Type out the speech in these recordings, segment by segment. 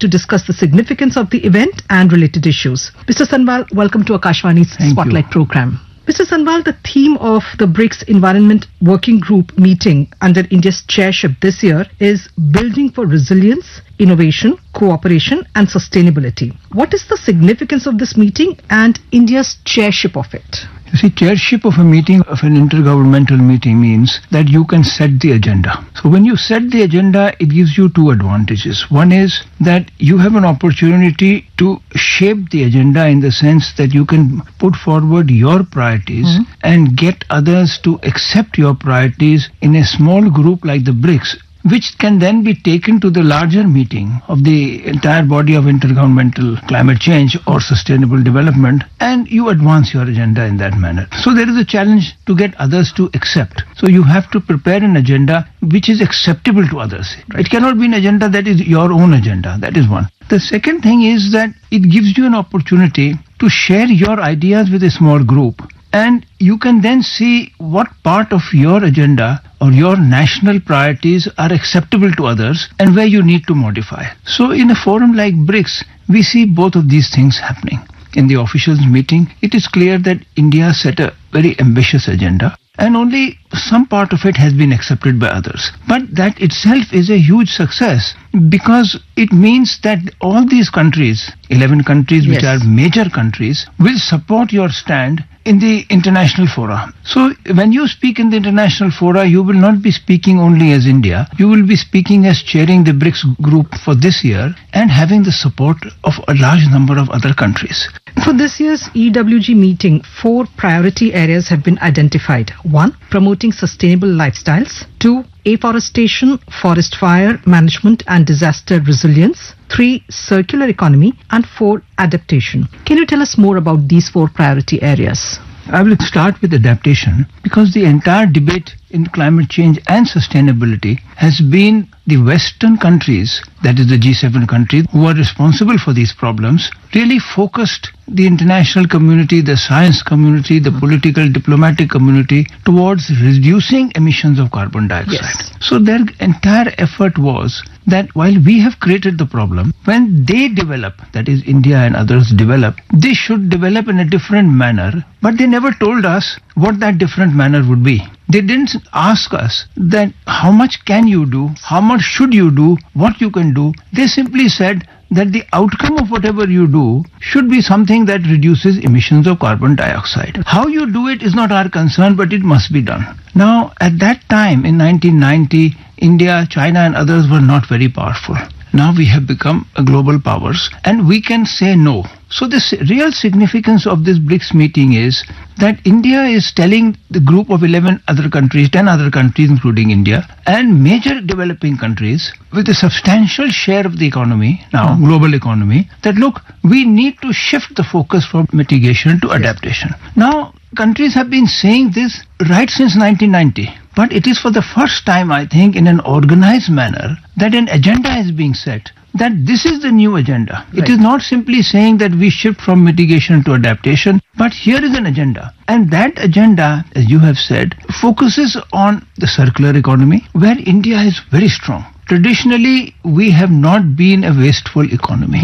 to discuss the significance of the event and related issues. Mr. Sanwal, welcome to Akashvani's Spotlight program. Mr. Sanwal, the theme of the BRICS Environment Working Group meeting under India's chairship this year is Building for Resilience, Innovation, Cooperation and Sustainability. What is the significance of this meeting and India's chairship of it? You see, chairship of a meeting, of an intergovernmental meeting, means that you can set the agenda. So when you set the agenda, it gives you two advantages. One is that you have an opportunity to shape the agenda in the sense that you can put forward your priorities and get others to accept your priorities in a small group like the BRICS, which can then be taken to the larger meeting of the entire body of intergovernmental climate change or sustainable development, and you advance your agenda in that manner. So there is a challenge to get others to accept. So you have to prepare an agenda which is acceptable to others. It cannot be an agenda that is your own agenda. That is one. The second thing is that it gives you an opportunity to share your ideas with a small group, and you can then see what part of your agenda or your national priorities are acceptable to others and where you need to modify. So in a forum like BRICS, we see both of these things happening. In the officials meeting, it is clear that India set a very ambitious agenda, and only some part of it has been accepted by others. But that itself is a huge success, because it means that all these countries, 11 countries which are major countries, will support your stand in the international fora. So when you speak in the international fora, you will not be speaking only as India. You will be speaking as chairing the BRICS group for this year and having the support of a large number of other countries. For this year's EWG meeting, 4 priority areas have been identified. 1. Promoting sustainable lifestyles. 2. Afforestation, forest fire management and disaster resilience. 3. Circular economy. And 4. Adaptation. Can you tell us more about these 4 priority areas? I will start with adaptation, because the entire debate in climate change and sustainability has been the Western countries, that is the G7 countries, who are responsible for these problems, really focused the international community, the science community, the political diplomatic community towards reducing emissions of carbon dioxide. So their entire effort was that while we have created the problem, when they develop, that is India and others develop, they should develop in a different manner, but they never told us what that different manner would be. They didn't ask us that how much can you do, how much should you do, what you can do. They simply said that the outcome of whatever you do should be something that reduces emissions of carbon dioxide. How you do it is not our concern, but it must be done. Now, at that time in 1990, India, China and others were not very powerful. Now we have become a global powers and we can say no. So the real significance of this BRICS meeting is that India is telling the group of 11 other countries, 10 other countries including India, and major developing countries with a substantial share of the economy now, global economy, that look, we need to shift the focus from mitigation to adaptation. Now, countries have been saying this right since 1990. But it is for the first time, I think, in an organized manner that an agenda is being set, that this is the new agenda. It is not simply saying that we shift from mitigation to adaptation, but here is an agenda. And that agenda, as you have said, focuses on the circular economy, where India is very strong. Traditionally, we have not been a wasteful economy.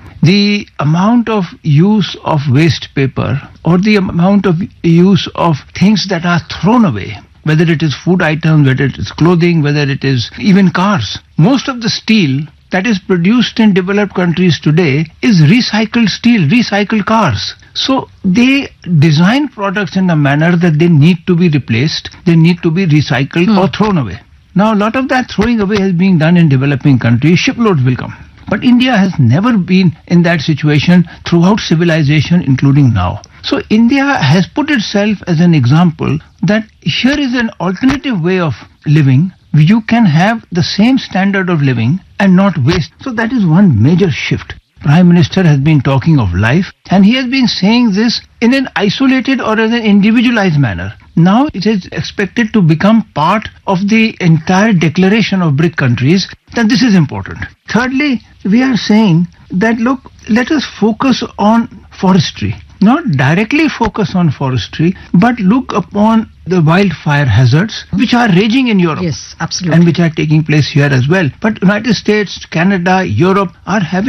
The amount of use of waste paper or the amount of use of things that are thrown away, whether it is food items, whether it is clothing, whether it is even cars. Most of the steel that is produced in developed countries today is recycled steel, recycled cars. So they design products in a manner that they need to be replaced, they need to be recycled or thrown away. Now a lot of that throwing away is being done in developing countries. Shiploads will come. But India has never been in that situation throughout civilization, including now. So India has put itself as an example that here is an alternative way of living. You can have the same standard of living and not waste. So that is one major shift. Prime Minister has been talking of life, and he has been saying this in an isolated or as an individualized manner. Now it is expected to become part of the entire declaration of BRIC countries that this is important. Thirdly, we are saying that look, let us focus on forestry. Not directly focus on forestry, but look upon the wildfire hazards which are raging in Europe. Yes, absolutely. And which are taking place here as well. But United States, Canada, Europe are having